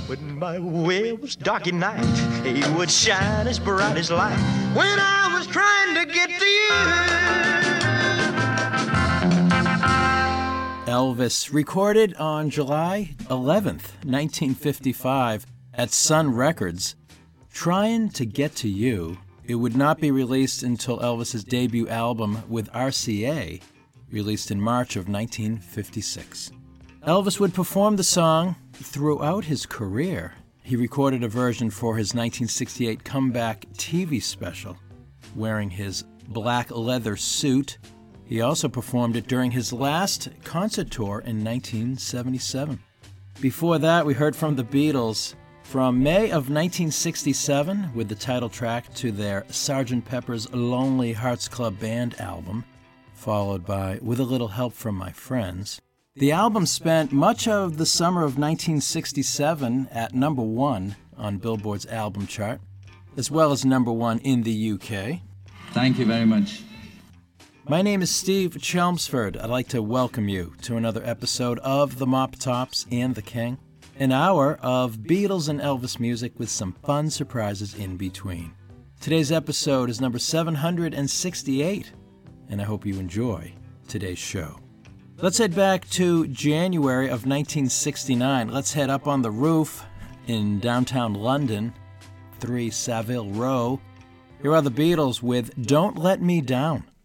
When my way was dark at night, he would shine as bright as light when I was trying to get to you. Elvis, recorded on July 11th, 1955 at Sun Records. Trying to Get to You. It would not be released until Elvis's debut album with RCA, released in March of 1956. Elvis would perform the song throughout his career. He recorded a version for his 1968 comeback TV special, wearing his black leather suit. He also performed it during his last concert tour in 1977. Before that, we heard from the Beatles from May of 1967 with the title track to their Sgt. Pepper's Lonely Hearts Club Band album, followed by With a Little Help from My Friends. The album spent much of the summer of 1967 at number 1 on Billboard's album chart, as well as number 1 in the UK. Thank you very much. My name is Steve Chelmsford. I'd like to welcome you to another episode of The Mop Tops and the King, an hour of Beatles and Elvis music with some fun surprises in between. Today's episode is number 768, and I hope you enjoy today's show. Let's head back to January of 1969. Let's head up on the roof in downtown London, 3 Savile Row. Here are the Beatles with Don't Let Me Down.